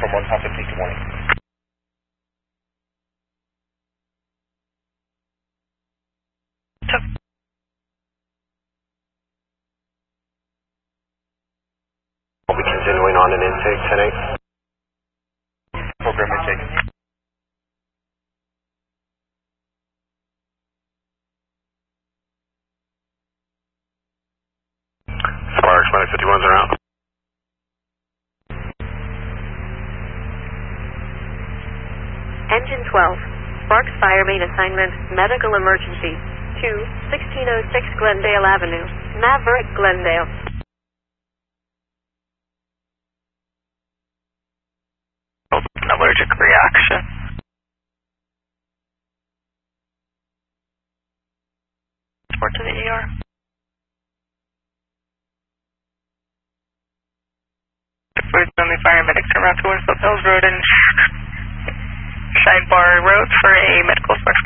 from 1,000 feet to warning. We'll be continuing on an intake, 10-8. Program intake. Sparks, Flight 51s are out. Engine 12, Sparks Fire Main Assignment, Medical Emergency, 1606 Glendale Avenue, Maverick, Glendale. An allergic reaction. Report to the ER. Fluids only paramedics are around to Winslow Hills Road and Shine Bar Road for a medical spark